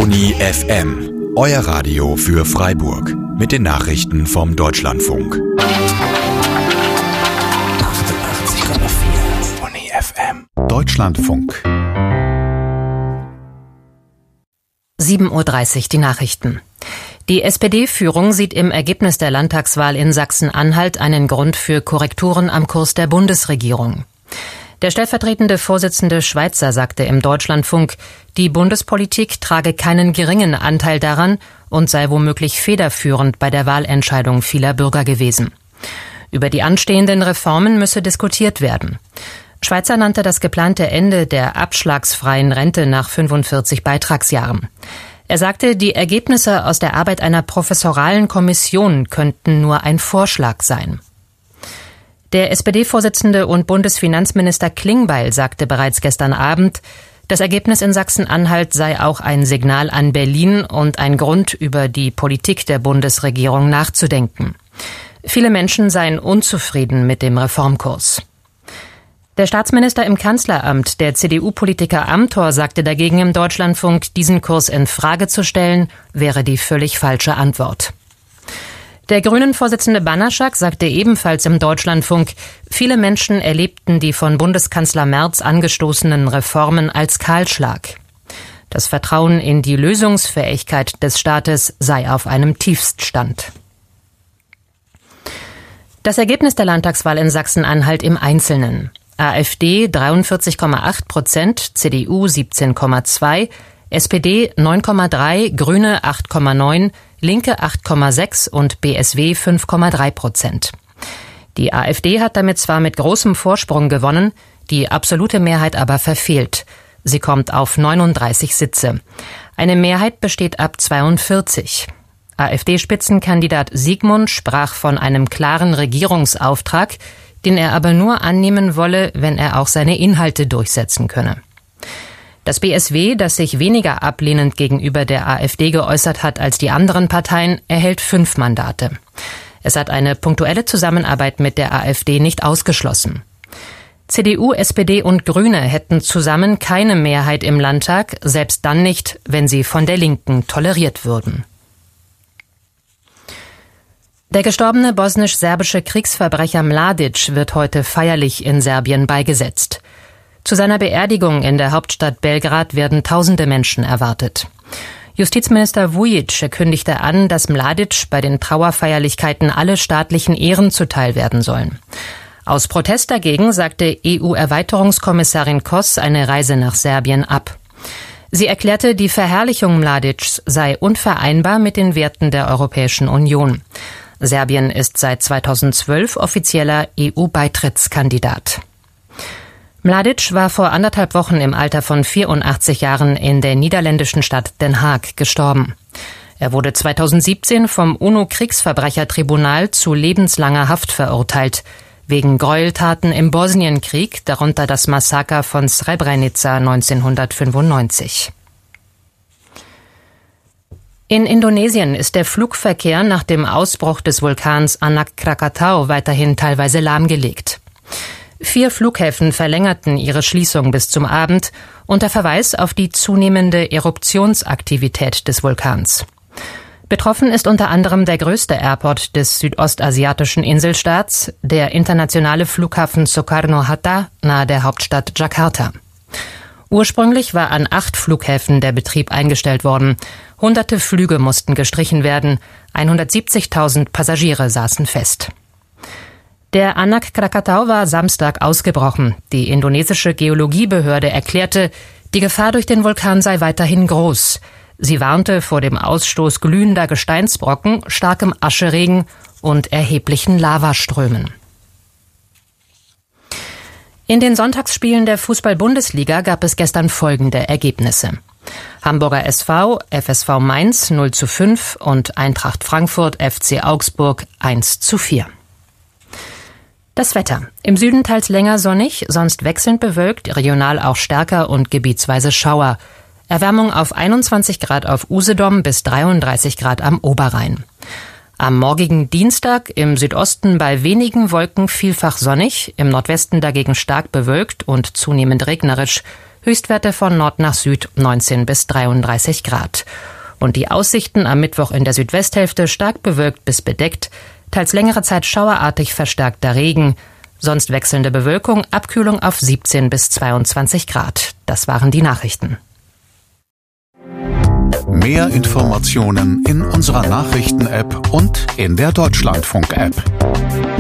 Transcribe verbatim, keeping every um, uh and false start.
Uni F M, euer Radio für Freiburg. Mit den Nachrichten vom Deutschlandfunk. achtundachtzig Komma vier Uni F M. Deutschlandfunk. sieben Uhr dreißig, die Nachrichten. Die S P D-Führung sieht im Ergebnis der Landtagswahl in Sachsen-Anhalt einen Grund für Korrekturen am Kurs der Bundesregierung. Der stellvertretende Vorsitzende Schweitzer sagte im Deutschlandfunk, die Bundespolitik trage keinen geringen Anteil daran und sei womöglich federführend bei der Wahlentscheidung vieler Bürger gewesen. Über die anstehenden Reformen müsse diskutiert werden. Schweitzer nannte das geplante Ende der abschlagsfreien Rente nach fünfundvierzig Beitragsjahren. Er sagte, die Ergebnisse aus der Arbeit einer professoralen Kommission könnten nur ein Vorschlag sein. Der S P D-Vorsitzende und Bundesfinanzminister Klingbeil sagte bereits gestern Abend, das Ergebnis in Sachsen-Anhalt sei auch ein Signal an Berlin und ein Grund, über die Politik der Bundesregierung nachzudenken. Viele Menschen seien unzufrieden mit dem Reformkurs. Der Staatsminister im Kanzleramt, der C D U-Politiker Amthor, sagte dagegen im Deutschlandfunk, diesen Kurs in Frage zu stellen, wäre die völlig falsche Antwort. Der Grünen-Vorsitzende Banaschak sagte ebenfalls im Deutschlandfunk, viele Menschen erlebten die von Bundeskanzler Merz angestoßenen Reformen als Kahlschlag. Das Vertrauen in die Lösungsfähigkeit des Staates sei auf einem Tiefststand. Das Ergebnis der Landtagswahl in Sachsen-Anhalt im Einzelnen. AfD dreiundvierzig Komma acht Prozent, C D U siebzehn Komma zwei, S P D neun Komma drei, Grüne acht Komma neun, Linke acht Komma sechs und B S W fünf Komma drei Prozent. Die AfD hat damit zwar mit großem Vorsprung gewonnen, die absolute Mehrheit aber verfehlt. Sie kommt auf neununddreißig Sitze. Eine Mehrheit besteht ab zweiundvierzig. AfD-Spitzenkandidat Siegmund sprach von einem klaren Regierungsauftrag, den er aber nur annehmen wolle, wenn er auch seine Inhalte durchsetzen könne. Das B S W, das sich weniger ablehnend gegenüber der AfD geäußert hat als die anderen Parteien, erhält fünf Mandate. Es hat eine punktuelle Zusammenarbeit mit der AfD nicht ausgeschlossen. C D U, S P D und Grüne hätten zusammen keine Mehrheit im Landtag, selbst dann nicht, wenn sie von der Linken toleriert würden. Der gestorbene bosnisch-serbische Kriegsverbrecher Mladic wird heute feierlich in Serbien beigesetzt. Zu seiner Beerdigung in der Hauptstadt Belgrad werden tausende Menschen erwartet. Justizminister Vujic kündigte an, dass Mladic bei den Trauerfeierlichkeiten alle staatlichen Ehren zuteil werden sollen. Aus Protest dagegen sagte E U-Erweiterungskommissarin Kos eine Reise nach Serbien ab. Sie erklärte, die Verherrlichung Mladics sei unvereinbar mit den Werten der Europäischen Union. Serbien ist seit zweitausendzwölf offizieller E U-Beitrittskandidat. Mladic war vor anderthalb Wochen im Alter von vierundachtzig Jahren in der niederländischen Stadt Den Haag gestorben. Er wurde zweitausendsiebzehn vom UNO-Kriegsverbrechertribunal zu lebenslanger Haft verurteilt, wegen Gräueltaten im Bosnienkrieg, darunter das Massaker von Srebrenica neunzehnhundertfünfundneunzig. In Indonesien ist der Flugverkehr nach dem Ausbruch des Vulkans Anak Krakatau weiterhin teilweise lahmgelegt. Vier Flughäfen verlängerten ihre Schließung bis zum Abend unter Verweis auf die zunehmende Eruptionsaktivität des Vulkans. Betroffen ist unter anderem der größte Airport des südostasiatischen Inselstaats, der internationale Flughafen Soekarno-Hatta nahe der Hauptstadt Jakarta. Ursprünglich war an acht Flughäfen der Betrieb eingestellt worden. Hunderte Flüge mussten gestrichen werden. hundertsiebzigtausend Passagiere saßen fest. Der Anak Krakatau war Samstag ausgebrochen. Die indonesische Geologiebehörde erklärte, die Gefahr durch den Vulkan sei weiterhin groß. Sie warnte vor dem Ausstoß glühender Gesteinsbrocken, starkem Ascheregen und erheblichen Lavaströmen. In den Sonntagsspielen der Fußball-Bundesliga gab es gestern folgende Ergebnisse. Hamburger S V, F S V Mainz null zu fünf und Eintracht Frankfurt, F C Augsburg eins zu vier. Das Wetter. Im Süden teils länger sonnig, sonst wechselnd bewölkt, regional auch stärker und gebietsweise Schauer. Erwärmung auf einundzwanzig Grad auf Usedom bis dreiunddreißig Grad am Oberrhein. Am morgigen Dienstag im Südosten bei wenigen Wolken vielfach sonnig, im Nordwesten dagegen stark bewölkt und zunehmend regnerisch. Höchstwerte von Nord nach Süd neunzehn bis dreiunddreißig Grad. Und die Aussichten am Mittwoch in der Südwesthälfte stark bewölkt bis bedeckt, teils längere Zeit schauerartig verstärkter Regen, sonst wechselnde Bewölkung, Abkühlung auf siebzehn bis zweiundzwanzig Grad. Das waren die Nachrichten. Mehr Informationen in unserer Nachrichten-App und in der Deutschlandfunk-App.